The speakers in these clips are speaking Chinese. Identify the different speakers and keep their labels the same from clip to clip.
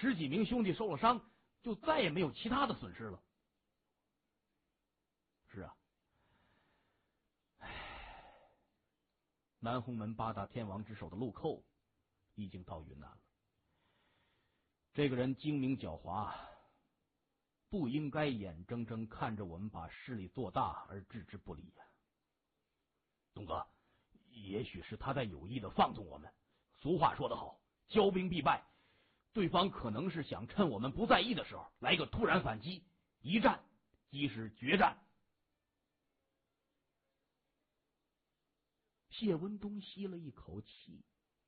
Speaker 1: 10几名兄弟受了伤，就再也没有其他的损失了。是啊，南洪门8大天王之首的陆寇已经到云南了。这个人精明狡猾，不应该眼睁睁看着我们把势力做大而置之不理呀。东哥，也许是他在有意的放纵我们。俗话说得好，骄兵必败。对方可能是想趁我们不在意的时候来个突然反击，一战即是决战。谢文东吸了一口气，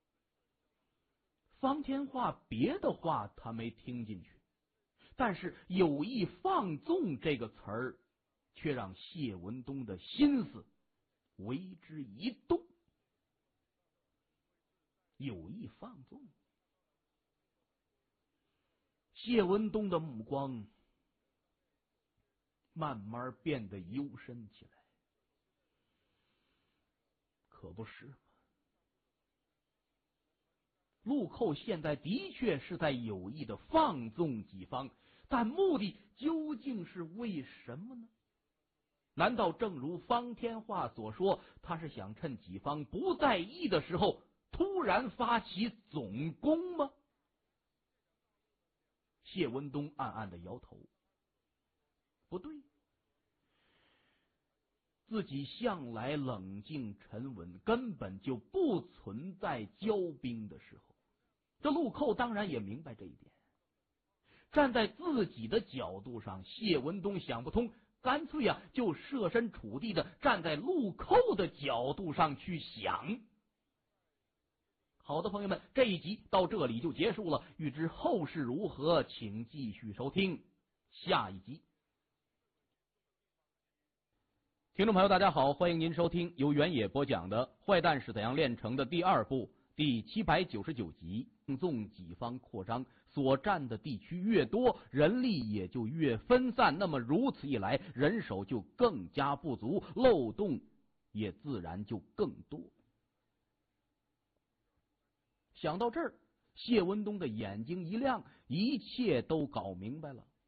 Speaker 1: 方天画别的话他没听进去，但是有意放纵这个词儿却让谢文东的心思为之一动。有意放纵，谢文东的目光慢慢变得幽深起来。可不是吗？陆寇现在的确是在有意的放纵己方，但目的究竟是为什么呢？难道正如方天画所说，他是想趁己方不在意的时候突然发起总攻吗？谢文东暗暗的摇头，不对，自己向来冷静沉稳，根本就不存在骄兵的时候。这陆寇当然也明白这一点，站在自己的角度上，谢文东想不通，干脆就设身处地的站在陆寇的角度上去想。好的，朋友们，这一集到这里就结束了，欲知后事如何，请继续收听下一集。听众朋友大家好，欢迎您收听由原野播讲的《坏蛋是怎样炼成的》第2部第799集。纵己方扩张，所占的地区越多，人力也就越分散，那么如此一来，人手就更加不足，漏洞也自然就更多。想到这儿，谢文东的眼睛一亮，一切都搞明白了。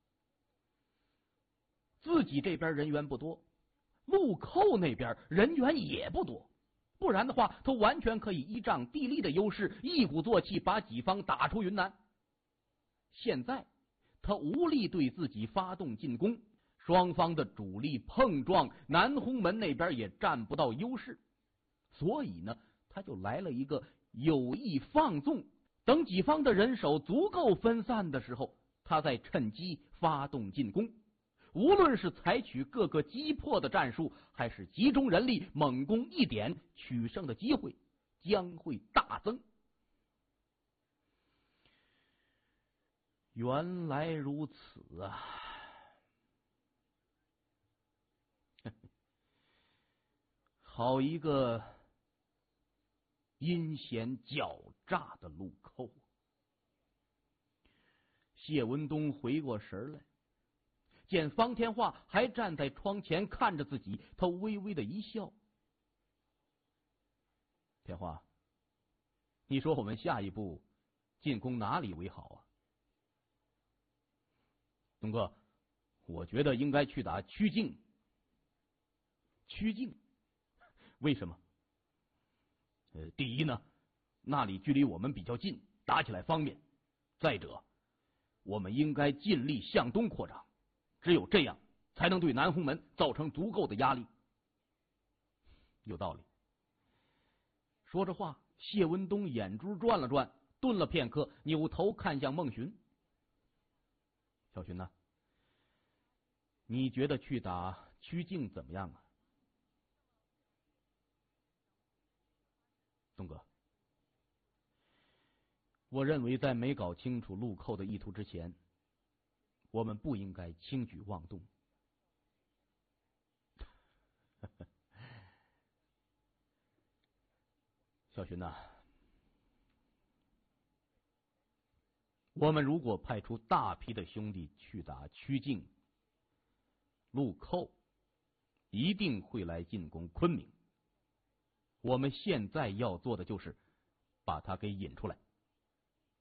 Speaker 1: 自己这边人员不多，陆寇那边人员也不多，不然的话，他完全可以依仗地利的优势，一鼓作气把己方打出云南。现在他无力对自己发动进攻，双方的主力碰撞，南洪门那边也占不到优势，所以呢，他就来了一个有意放纵，等己方的人手足够分散的时候，他再趁机发动进攻。无论是采取各个击破的战术，还是集中人力猛攻一点，取胜的机会将会大增。原来如此啊！好一个阴险狡诈的陆寇！谢文东回过神来，见方天画还站在窗前看着自己，他微微的一笑。天画，你说我们下一步进攻哪里为好啊？东哥，我觉得应该去打曲靖。曲靖？为什么？第一呢，那里距离我们比较近，打起来方便。再者，我们应该尽力向东扩张，只有这样才能对南洪门造成足够的压力。有道理。说着话，谢文东眼珠转了转，顿了片刻，扭头看向孟寻。小寻呐，你觉得去打曲靖怎么样啊？东哥，我认为在没搞清楚陆寇的意图之前，我们不应该轻举妄动。小寻呐，我们如果派出大批的兄弟去打曲靖，陆寇一定会来进攻昆明。我们现在要做的就是把他给引出来。